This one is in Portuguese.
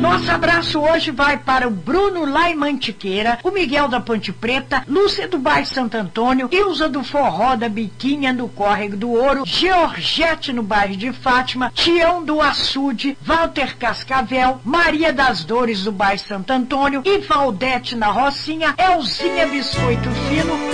Nosso abraço hoje vai para o Bruno lá em Mantiqueira, o Miguel da Ponte Preta, Lúcia do bairro Santo Antônio, Ilza do Forró da Biquinha no Córrego do Ouro, Georgette no bairro de Fátima, Tião do Açude, Walter Cascavel, Maria das Dores do bairro Santo Antônio e Valdete na Rocinha, Elzinha Biscoito Fino,